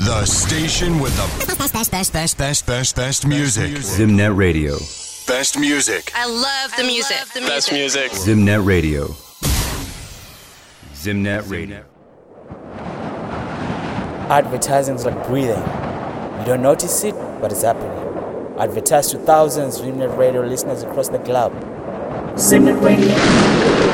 The station with the best music. Zimnet Radio. Best music. I love the music. Best music. Zimnet Radio. Zimnet Radio. Advertising is like breathing. You don't notice it, but it's happening. Advertise to thousands of Zimnet Radio listeners across the globe. Zimnet Radio.